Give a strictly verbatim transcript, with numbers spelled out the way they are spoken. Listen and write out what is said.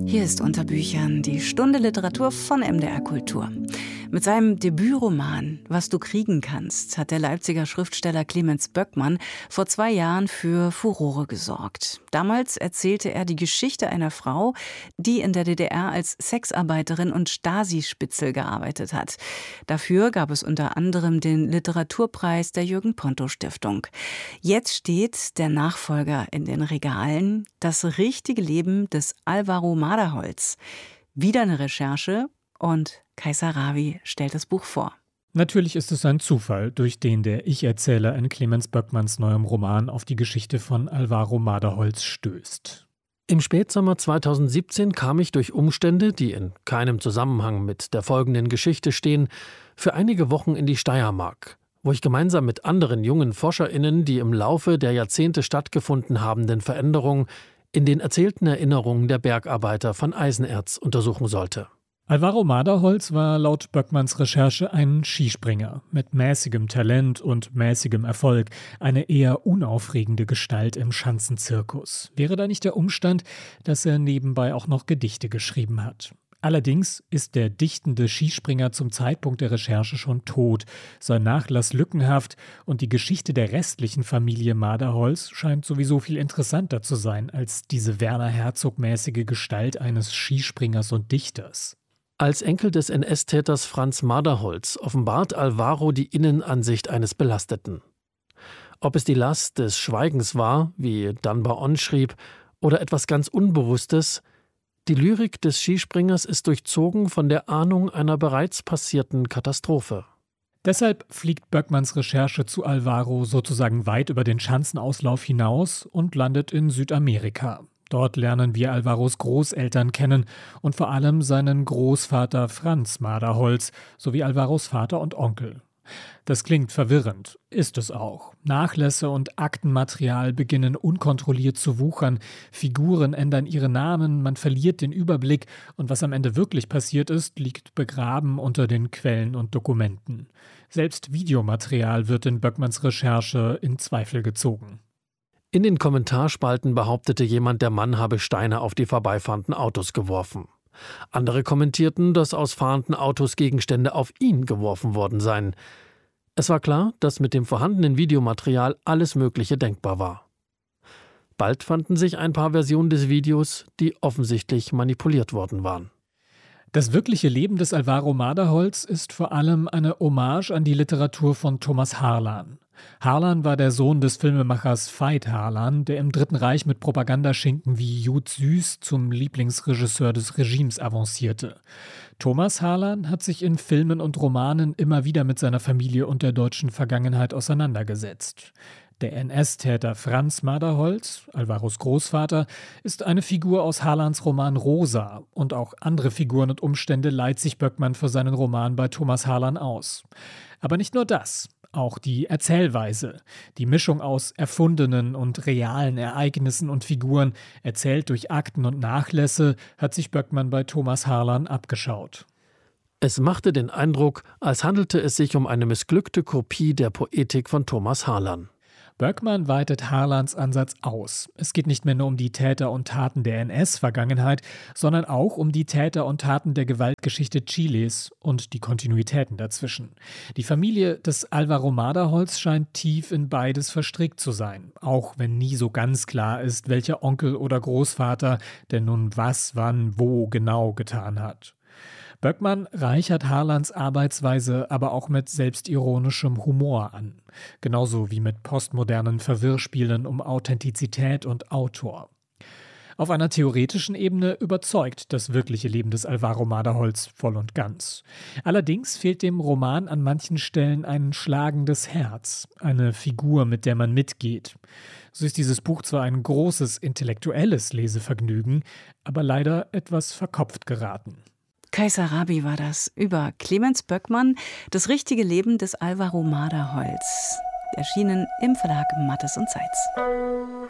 Hier ist unter Büchern die Stunde Literatur von M D R Kultur. Mit seinem Debütroman »Was du kriegen kannst« hat der Leipziger Schriftsteller Clemens Böckmann vor zwei Jahren für Furore gesorgt. Damals erzählte er die Geschichte einer Frau, die in der D D R als Sexarbeiterin und Stasi-Spitzel gearbeitet hat. Dafür gab es unter anderem den Literaturpreis der Jürgen-Ponto-Stiftung. Jetzt steht der Nachfolger in den Regalen, Das richtige Leben des Alvaro Maderholz. Wieder eine Recherche und Kaiser Ravi stellt das Buch vor. Natürlich ist es ein Zufall, durch den der Ich-Erzähler in Clemens Böckmanns neuem Roman auf die Geschichte von Alvaro Maderholz stößt. Im Spätsommer zweitausendsiebzehn kam ich durch Umstände, die in keinem Zusammenhang mit der folgenden Geschichte stehen, für einige Wochen in die Steiermark, wo ich gemeinsam mit anderen jungen ForscherInnen die im Laufe der Jahrzehnte stattgefunden habenden Veränderungen in den erzählten Erinnerungen der Bergarbeiter von Eisenerz untersuchen sollte. Alvaro Maderholz war laut Böckmanns Recherche ein Skispringer mit mäßigem Talent und mäßigem Erfolg, eine eher unaufregende Gestalt im Schanzenzirkus. Wäre da nicht der Umstand, dass er nebenbei auch noch Gedichte geschrieben hat? Allerdings ist der dichtende Skispringer zum Zeitpunkt der Recherche schon tot, sein Nachlass lückenhaft und die Geschichte der restlichen Familie Maderholz scheint sowieso viel interessanter zu sein als diese Werner Herzog-mäßige Gestalt eines Skispringers und Dichters. Als Enkel des N S-Täters Franz Maderholz offenbart Alvaro die Innenansicht eines Belasteten. Ob es die Last des Schweigens war, wie Dunbar-On schrieb, oder etwas ganz Unbewusstes, die Lyrik des Skispringers ist durchzogen von der Ahnung einer bereits passierten Katastrophe. Deshalb fliegt Böckmanns Recherche zu Alvaro sozusagen weit über den Schanzenauslauf hinaus und landet in Südamerika. Dort lernen wir Alvaros Großeltern kennen und vor allem seinen Großvater Franz Maderholz sowie Alvaros Vater und Onkel. Das klingt verwirrend, ist es auch. Nachlässe und Aktenmaterial beginnen unkontrolliert zu wuchern, Figuren ändern ihre Namen, man verliert den Überblick und was am Ende wirklich passiert ist, liegt begraben unter den Quellen und Dokumenten. Selbst Videomaterial wird in Böckmanns Recherche in Zweifel gezogen. In den Kommentarspalten behauptete jemand, der Mann habe Steine auf die vorbeifahrenden Autos geworfen. Andere kommentierten, dass aus fahrenden Autos Gegenstände auf ihn geworfen worden seien. Es war klar, dass mit dem vorhandenen Videomaterial alles Mögliche denkbar war. Bald fanden sich ein paar Versionen des Videos, die offensichtlich manipuliert worden waren. Das wirkliche Leben des Alvaro Maderholz ist vor allem eine Hommage an die Literatur von Thomas Harlan. Harlan war der Sohn des Filmemachers Veit Harlan, der im Dritten Reich mit Propagandaschinken wie Jud Süß zum Lieblingsregisseur des Regimes avancierte. Thomas Harlan hat sich in Filmen und Romanen immer wieder mit seiner Familie und der deutschen Vergangenheit auseinandergesetzt. Der N S-Täter Franz Maderholz, Alvaros Großvater, ist eine Figur aus Harlans Roman Rosa und auch andere Figuren und Umstände leiht sich Böckmann für seinen Roman bei Thomas Harlan aus. Aber nicht nur das. Auch die Erzählweise, die Mischung aus erfundenen und realen Ereignissen und Figuren, erzählt durch Akten und Nachlässe, hat sich Böckmann bei Thomas Harlan abgeschaut. Es machte den Eindruck, als handelte es sich um eine missglückte Kopie der Poetik von Thomas Harlan. Böckmann weitet Harlans Ansatz aus. Es geht nicht mehr nur um die Täter und Taten der N S-Vergangenheit, sondern auch um die Täter und Taten der Gewaltgeschichte Chiles und die Kontinuitäten dazwischen. Die Familie des Alvaro Maderholz scheint tief in beides verstrickt zu sein, auch wenn nie so ganz klar ist, welcher Onkel oder Großvater denn nun was, wann, wo genau getan hat. Böckmann reichert Harlans Arbeitsweise aber auch mit selbstironischem Humor an. Genauso wie mit postmodernen Verwirrspielen um Authentizität und Autor. Auf einer theoretischen Ebene überzeugt das wirkliche Leben des Alvaro Maderholz voll und ganz. Allerdings fehlt dem Roman an manchen Stellen ein schlagendes Herz, eine Figur, mit der man mitgeht. So ist dieses Buch zwar ein großes intellektuelles Lesevergnügen, aber leider etwas verkopft geraten. Kaiser Rabi war das über Clemens Böckmann, Das richtige Leben des Alvaro Maderholz. Erschienen im Verlag Mattes und Seitz.